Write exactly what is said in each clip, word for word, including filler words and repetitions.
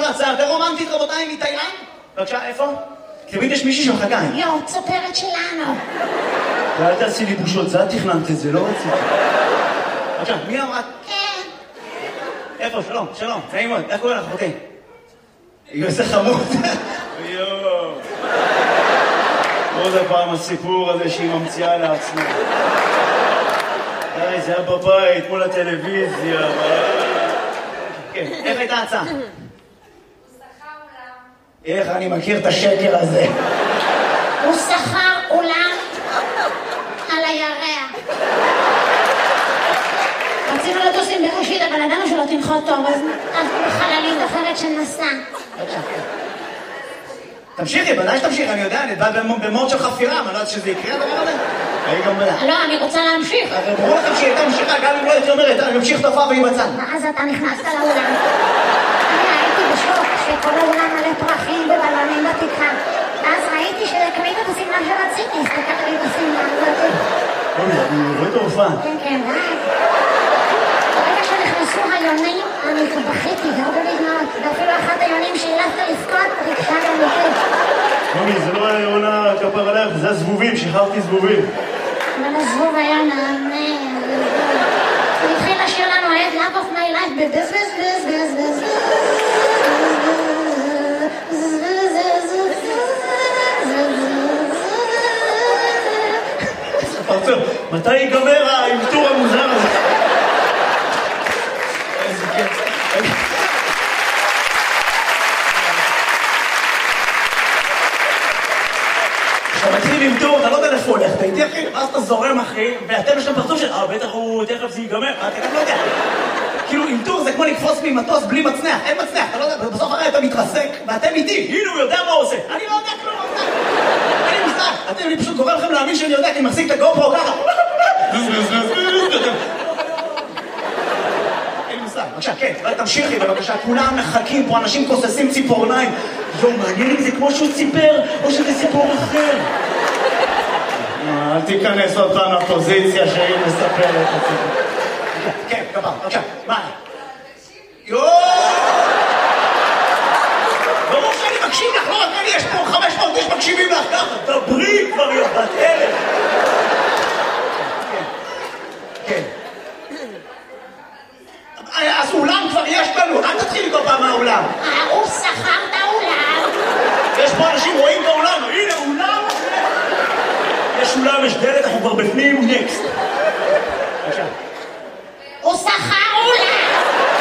על הצעה יותר רומנטית, רבותיי, מתאילנד? בבקשה, איפה? תמיד יש מישהי שמחכה. יו, צופרת שלנו. ואל תעשי לי בושות, זה את תכננת את זה, לא רציתי. בבקשה, מי אמרה? כן. איפה? שלום, שלום, נעים מאוד, איך קוראים לך, אחותי? יו, איזה חמוד. יואו. עוד הפעם הסיפור הזה שהיא ממציאה לעצמה. די, זה היה בבית, מול הטלוויזיה. כן, איך הייתה ההצעה? הוא שכר אולם. איך אני מכיר את השקר הזה? הוא שכר אולם על הירח. רצינו לטוס עם בראשית, אבל ידענו שלא תנחות טוב, אז חללית אחרת שנסע. תמשיכי, בוודאי שתמשיך, אני יודע, אני בא במוד של חפירה, אני לא יודעת שזה יקרה הדבר הזה. אני גם בלע. לא, אני רוצה להמשיך. אבל ברור לכם שהיא הייתה ממשיכה, גם אם לא הייתי אומרת, אני ממשיך את ההופעה והיא בצד. ואז אתה נכנסת לאולם. אני הייתי בשוק שכל האולם מלא פרחים ובלונים בתקרה. ואז ראיתי שזה קליט את השמלה שרציתי, הסתכלתי לי את השמלה הזאת. אוי, אני רואה את ההופעה. כן, כן, די. ברגע שנכנסו היונים, אני בכיתי, הרבה לדמעות. ואפילו אחת היונים שהילפת לבכות, ריגשה גם אותי. מומי, זה לא היה יונה כפר עליך, זה הזבובים, שחררתי זבובים. אבל הזבוב היה נענה. הוא התחיל לשיר לנו את Love of my life בבז בז בז בז בז פרצוף, מתי ייגמר האלתור המוזר הזה? איזה כיף. כשאתה מתחיל עם טור, אתה לא יודע איפה הולך, אתה איתי אחי, ואז אתה זורם אחי, ואתם יש להם פרצוף של, אה, בטח הוא, תכף זה ייגמר, אתה גם לא יודע. כאילו, עם טור זה כמו לקפוץ ממטוס בלי מצנח, אין מצנח, אתה לא יודע, בסוף הרי אתה מתרסק, ואתם איתי, הנה הוא יודע מה הוא עושה. אני לא יודע כלום, אני מושג, אתם, אני פשוט גורם לכם להאמין שאני יודע, אני מחזיק את הגופרו ככה. אין מושג, בבקשה, כן, תמשיכי בבקשה, כולם מחכים פה, אנשים כוססים ציפורניים. יו, מעניין אם זה כמו שהוא ציפר, או שזה סיפור אחר. אל תיכנס עוד פעם לפוזיציה שהיא מספרת את הסיפור. כן, כפר, בבקשה, מה? יואו! ברור שאני מקשיב לך, לא רק אני, יש פה חמש מאות איש מקשיבים לך ככה, דברי כבר יובת אלף. כן, כן. אז אולם כבר יש לנו, אל תתחילי כל פעם מהאולם. הוא שכר את האולם. יש פה אנשים רואים באולם, הנה אולם. יש אולם, יש דלת, אנחנו כבר בפנים, נקסט. בבקשה. הוא שכר אולם.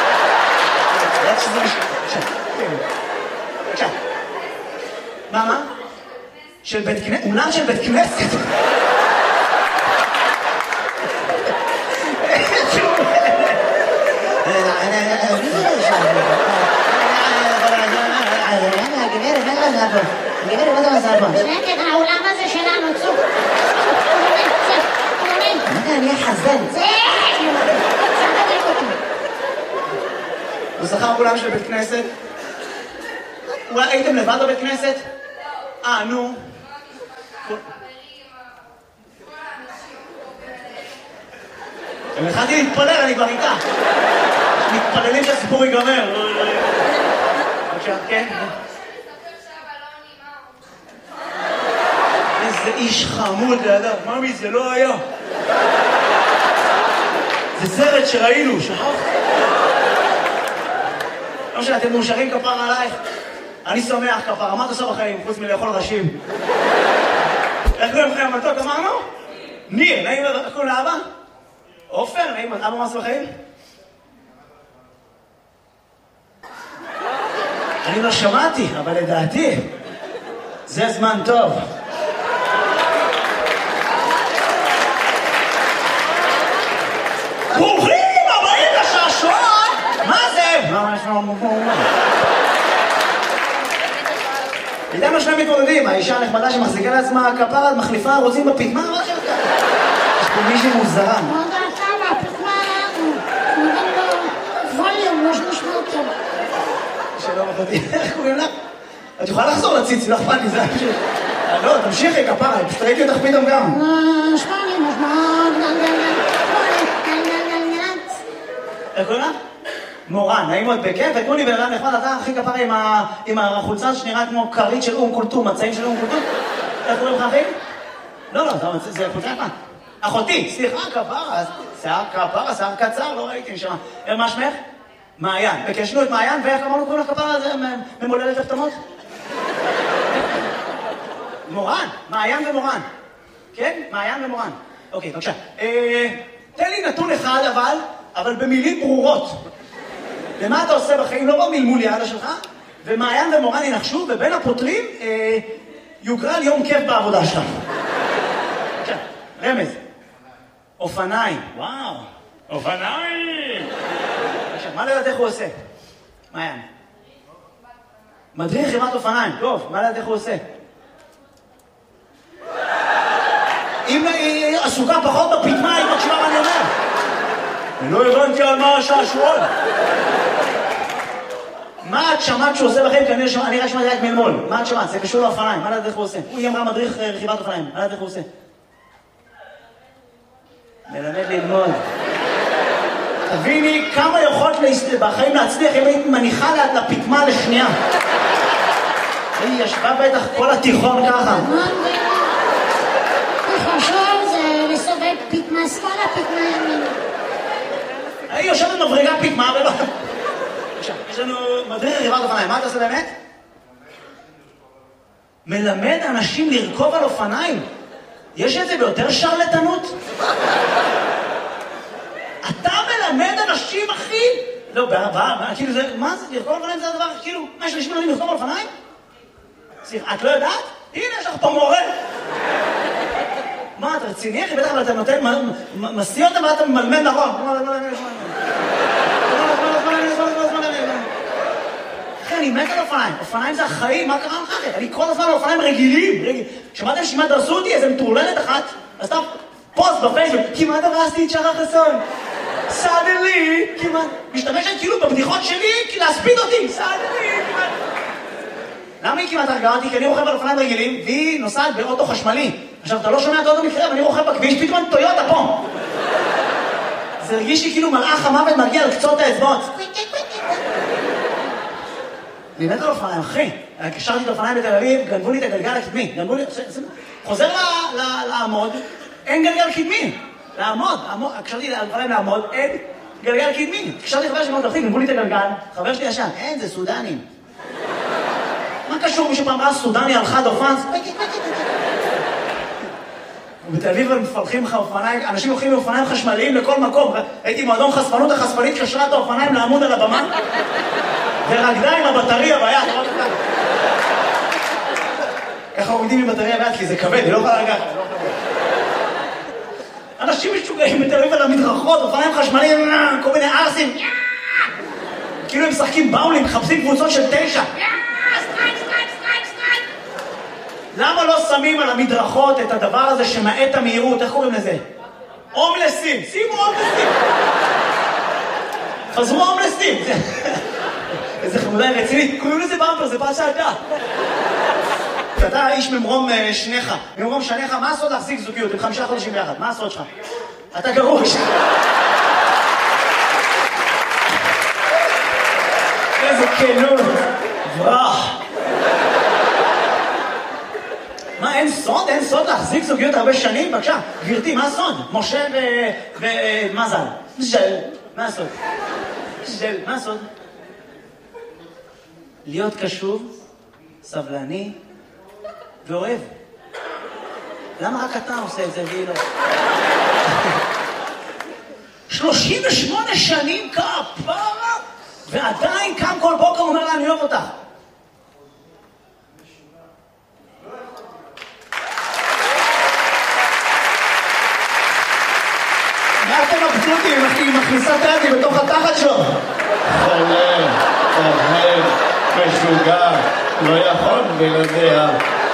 בבקשה. מה, מה? של בית כנסת? אולם של בית כנסת? שקט, האולם הזה שלנו, צוק. אני אחזן. הוא שכר אולם של בית כנסת? אולי הייתם לבד בבית כנסת? אה, נו. אני התחלתי להתפלל, אני כבר איתה. מתפללים שהסיפור ייגמר. בבקשה, כן? איזה איש חמוד לידה. ממי, זה לא היה. זה סרט שראינו, שכחת? לא משנה, אתם מאושרים כפר עלייך? אני שמח כפר, מה אתה עושה בחיים, חוץ מלאכול ראשים? איך קוראים לכם המתוק, אמרנו? ניר, נעים, איך קוראים לאבא? עופר, נעים, אבא מה עושה בחיים? אני לא שמעתי, אבל לדעתי, זה זמן טוב. ברוכים הבאים לשעשועון! מה זה? מה יש לנו פה? איתנו שני מתמודדים, האישה הנחמדה שמחזיקה לעצמה כפרה, מחליפה רוצים בפיטמה, מה זה יותר? יש פה מישהי מוזרה. מה דעתה מהפיטמה? נותן לו ווליום, יש משמעות טוב. שלום אחותי, איך קוראים לך? את יכולה לחזור לציצי, לא אכפת לי, זה פשוט... לא, תמשיכי כפרה, פשוט ראיתי אותך פתאום גם. שמונים, משמעות, איך קוראים לך? מורן, נעים מאוד בכיף, ותנו לי בן אדם נחמד, אתה הכי כפרה עם, ה... עם החולצה שנראית כמו כרית של אום כולתום, מצעים של אום כולתום. איך קוראים לך אחי? לא, לא, זה חולצה נחמד. אחותי, סליחה, כפרה, שיער כפרה, שיער קצר, לא ראיתי משמה. מה שמך? מעיין. בקשנו את מעיין, ואיך אמרנו קוראים לך כפרה, זה ממולדת הפתמות? מורן, מעיין ומורן. כן? מעיין ומורן. אוקיי, בבקשה. תן לי נתון אחד, אבל, אבל במילים ברורות. ומה אתה עושה בחיים? לא במלמול יעלה שלך, ומעיין ומורן ינחשו, ובין הפותרים יוגרל יום כיף בעבודה שלך. בבקשה, רמז. אופניים. וואו, אופניים! בבקשה, מה לדעתך הוא עושה? מעיין. מדריך חברת אופניים. טוב, מה לדעתך הוא עושה? אם היא עסוקה פחות בפתמה, היא מקשיבה מה אני אומר. אני לא הבנתי על מה השעשועון. מה את שמעת שהוא עושה בכם? כי אני רק שמעתי רק מלמול. מה את שמעת? זה קשור לאופניים. מה לדעתך הוא עושה? היא אמרה מדריך רכיבת אופניים. מה לדעתך הוא עושה? מלמד ללמוד. תביני כמה יכולת בחיים להצליח אם היית מניחה לפתמה לשנייה. היא ישבה בטח כל התיכון ככה. חשוב זה לסובב פתמה שמאלה, פתמה ימינה. היא יושבת מבריגה פתמה ולא... יש לנו מדריך רכיבת אופניים. מה אתה עושה באמת? מלמד אנשים לרכוב על אופניים. יש את זה ביותר שרלטנות? אתה מלמד אנשים, אחי? לא, כאילו זה... מה זה? לרכוב על אופניים זה הדבר, כאילו... מה, יש אנשים מלמדים לרכוב על אופניים? סליחה, את לא יודעת? הנה, יש לך פה מורה. מה, אתה רציני, אחי? בטח, אבל אתה נותן... מסיא אותם ואתה ממלמד נכון. אחי, אני מת על אופניים. אופניים זה החיים, מה קרה לך אחי? אני כל הזמן על אופניים רגילים. שמעתם שכמעט דרסו אותי איזה מטורללת אחת? אז אתה פוסט בפייסבוק, כמעט דרסתי את שחר חסון. סאדלי, כמעט. משתמשת כאילו בבדיחות שלי, להספיד אותי. סאדלי, כמעט. למה היא כמעט הרגעה אותי? כי אני רוכב על אופניים רגילים, והיא נוסעת באוטו חשמלי. עכשיו, אתה לא שומע את האוטו מקרה, ואני רוכב בכביש, פתאום טויוטה פה. זה הרגיש לי כאילו מלאך המוות מגיע על קצות האצבעות. אני מת על אופניים, אחי. קשרתי את אופניים בתל אביב, גנבו לי את הגלגל הקדמי. גנבו לי... חוזר לעמוד, אין גלגל קדמי. לעמוד, קשרתי על אופניים לעמוד, אין גלגל קדמי. קשרתי חבר שלי מאוד אחי, גנבו לי את הגלגל, חבר שלי ישן, אין, זה סודנים. מה קשור מישהו פעם ראה סודני על חד אופן? ובתל אביב הם מפלחים לך אופניים, אנשים הולכים מאופניים חשמליים לכל מקום. הייתי מועדון חשפנות, החשפנית קשרה את האופניים לעמוד על הבמה, ורקדה עם הבטריה ביד. ככה עומדים עם בטריה ביד, כי זה כבד, היא לא יכולה לגעת. אנשים משוגעים בתל אביב על המדרכות, אופניים חשמליים, כל מיני ארסים. כאילו הם משחקים באולים, מחפשים קבוצות של תשע. למה לא שמים על המדרכות את הדבר הזה שמעט המהירות? איך קוראים לזה? הומלסים. שימו הומלסים. חזרו הומלסים. איזה חמודה רצינית. קוראים לזה במפר, זה פעם שעדה. אתה איש ממרום שניך. ממרום שניך, מה הסוד להחזיק זוגיות? עם חמישה חודשים ביחד. מה הסוד שלך? אתה גרוש. איזה כנות. ברח. מה, אין סוד? אין סוד להחזיק זוגיות הרבה שנים? בבקשה, גברתי, מה הסוד? משה ומזל. ז'ל, מה הסוד? ז'ל, מה הסוד? להיות קשוב, סבלני ואוהב. למה רק אתה עושה את זה והיא לא? שלושים ושמונה שנים כפרה, ועדיין קם כל בוקר אומר לה, אני אוהב אותך. אתם מבסוטים, היא מכניסה את היד בתוך התחת שלו. חולה, עובד, משוגע, לא יכול בלעדיה.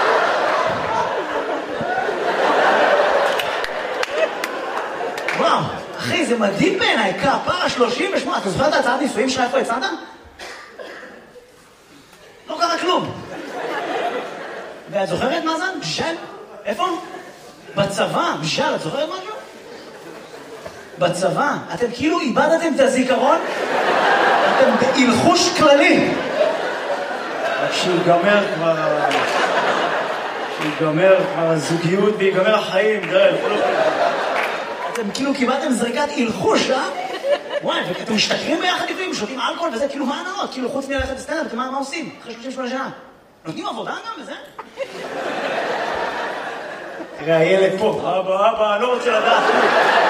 וואו, אחי, זה מדהים בעיניי, כפרה שלושים ושמונה. אתה זוכר את ההצעת נישואים שלך איפה יצאת? לא קרה כלום. ואת זוכרת מה זה? בשל? איפה? בצבא, בשל, את זוכרת משהו? בצבא, אתם כאילו איבדתם את הזיכרון? אתם בהלחוש כללי. רק שיגמר כבר... שיגמר כבר הזוגיות ויגמר החיים, די, לא... אתם כאילו קיבלתם זריקת הלחוש, אה? וואי, ואתם משתכרים ביחד לפעמים, שותים אלכוהול וזה, כאילו מה הנאות? כאילו חוץ מללכת לסטנדאפ, אתם מה עושים? אחרי שלושים ושמונה שנה. נותנים עבודה גם וזה? תראה, הילד פה, אבא, אבא, אני לא רוצה לדעת.